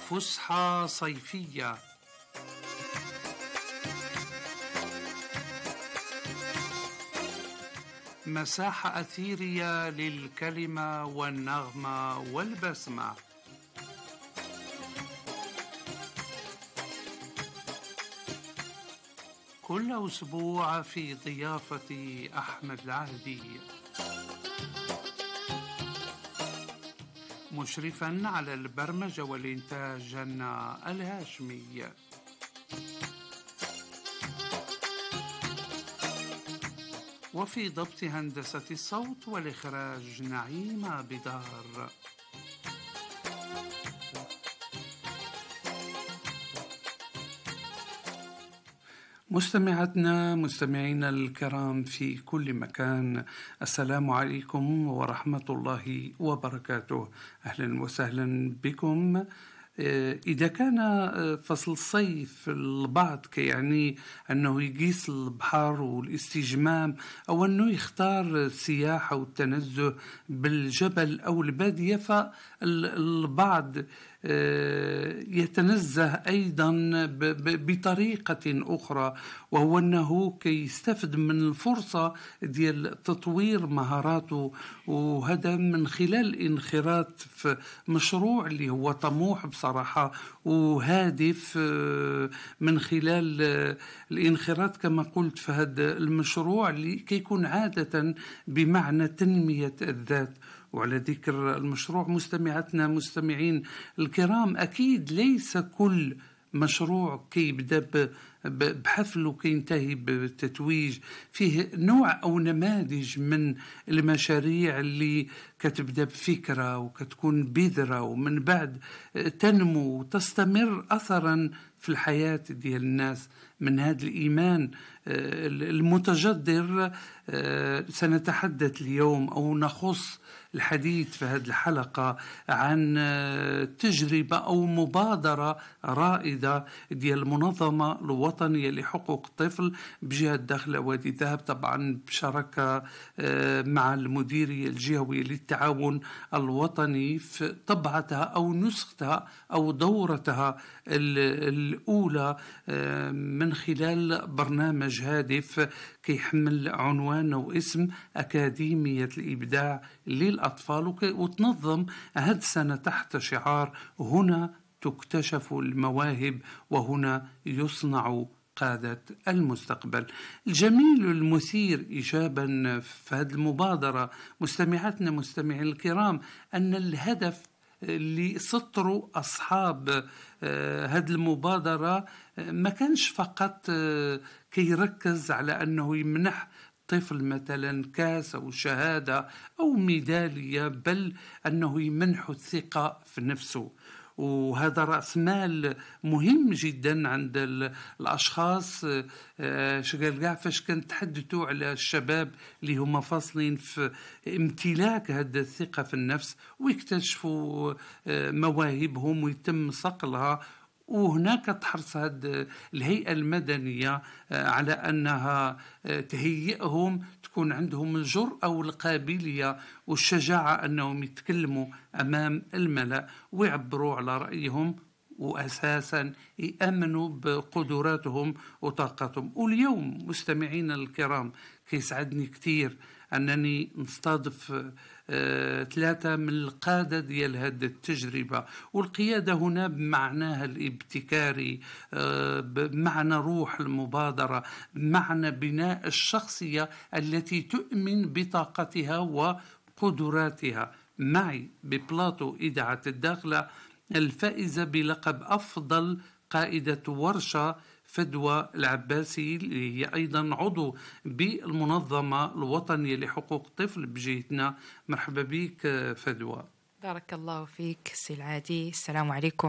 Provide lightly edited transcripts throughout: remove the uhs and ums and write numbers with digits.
فسحة صيفية. مساحة أثيرية للكلمة والنغمة والبسمة. كل أسبوع في ضيافة أحمد العهدي، مشرفا على البرمجة والإنتاج جنة الهاشمي. وفي ضبط هندسة الصوت والإخراج نعيمة بدار. مستمعينا الكرام في كل مكان، السلام عليكم ورحمة الله وبركاته. أهلا وسهلا بكم. إذا كان فصل الصيف البعض يعني أنه يقيس البحر والاستجمام أو أنه يختار السياحة والتنزه بالجبل أو البادية، فالبعض يتنزه أيضا بطريقة أخرى، وهو أنه كي يستفد من الفرصة ديال تطوير مهاراته، وهذا من خلال الانخراط في مشروع اللي هو طموح بصراحة وهادف، من خلال الانخراط كما قلت في هذا المشروع اللي كيكون عادة بمعنى تنمية الذات. وعلى ذكر المشروع، مستمعين الكرام، أكيد ليس كل مشروع كيبدأ بحفل وكينتهي بالتتويج. فيه نوع أو نماذج من المشاريع اللي كتبدأ بفكرة وكتكون بذرة ومن بعد تنمو وتستمر أثرا في الحياة ديال الناس. من هذا الإيمان المتجذر سنتحدث اليوم أو نخص الحديث في هذه الحلقة عن تجربة أو مبادرة رائدة ديال المنظمة الوطنية لحقوق الطفل بجهة داخل وادي الذهب، طبعا بشراكة مع المديرية الجهوية للتعاون الوطني، في طبعتها أو نسختها أو دورتها الأولى من خلال برنامج هادف كيحمل عنوان واسم أكاديمية الإبداع للأطفال، وتنظم هذه السنة تحت شعار هنا تكتشف المواهب وهنا يصنع قادة المستقبل. الجميل والمثير إيجابا في هذه المبادرة مستمعين الكرام أن الهدف اللي سطروا أصحاب هذه المبادرة ما كانش فقط كي يركز على أنه يمنح طفل مثلا كاس أو شهادة أو ميدالية، بل أنه يمنح الثقة في نفسه. وهذا رأس مال مهم جدا عند الأشخاص. شغال قاع فاش كنتحدثوا على الشباب اللي هم فاصلين في امتلاك هذه الثقة في النفس ويكتشفوا مواهبهم ويتم صقلها. وهناك تحرص هذه الهيئة المدنية على أنها تهيئهم، تكون عندهم الجرأة والقابلية والشجاعة أنهم يتكلموا أمام الملأ ويعبروا على رأيهم، وأساسا يأمنوا بقدراتهم وطاقتهم. واليوم مستمعين الكرام كيسعدني كتير أنني نستضيف 3 من القادة ديال هذه التجربة. والقيادة هنا بمعناها الابتكاري، بمعنى روح المبادرة، بمعنى بناء الشخصية التي تؤمن بطاقتها وقدراتها. معي ببلاطو إذاعة الداخلة الفائزة بلقب أفضل قائدة ورشة فدوى العباسي، اللي هي أيضا عضو بالمنظمة الوطنية لحقوق الطفل بجهتنا. مرحبا بك فدوى. بارك الله فيك سي العادي. السلام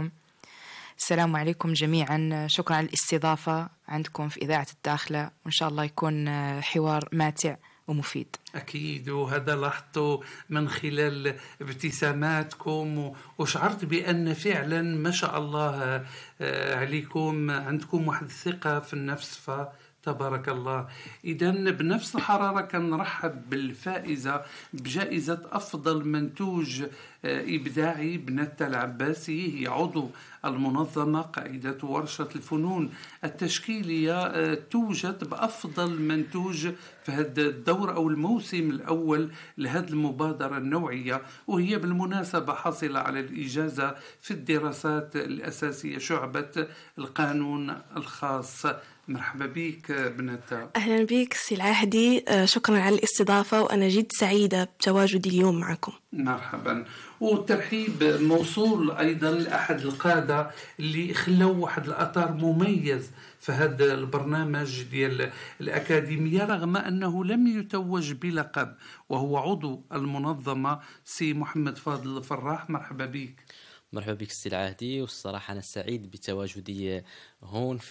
عليكم جميعا. شكرا على الاستضافة عندكم في إذاعة الداخلة، وإن شاء الله يكون حوار ماتع ومفيد. أكيد، وهذا لاحظته من خلال ابتساماتكم، وشعرت بأن فعلا ما شاء الله عليكم عندكم واحد الثقة في النفس، تبارك الله. إذن بنفس الحرارة كان نرحب بالفائزة بجائزة أفضل منتوج إبداعي بنتا العباسي، هي عضو المنظمة، قائدة ورشة الفنون التشكيلية، توجد بأفضل منتوج في هذا الدور أو الموسم الأول لهذه المبادرة النوعية، وهي بالمناسبة حاصلة على الإجازة في الدراسات الأساسية شعبة القانون الخاص. مرحبا بك بنتا. أهلا بك سي العهدي، شكرا على الاستضافة، وأنا جد سعيدة بتواجدي اليوم معكم. مرحبا، والترحيب موصول أيضا لأحد القادة اللي خلوا واحد الأثر مميز في هذا البرنامج ديال الأكاديمية رغم أنه لم يتوج بلقب، وهو عضو المنظمة سي محمد فاضل الفراح. مرحبا بك. مرحبا بك سي العهدي، والصراحة أنا سعيد بتواجدي هون